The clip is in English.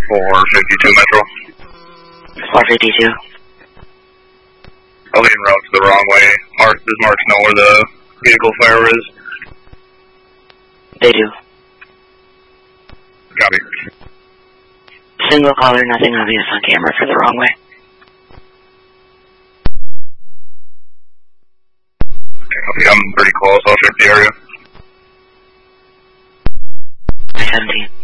452 Metro. 452. I'll be en route to the wrong way. Does Mark know where the vehicle fire is? They do. Copy. Single caller, nothing obvious on camera for the wrong way. Copy, I'm pretty close. I'll check the area. 17.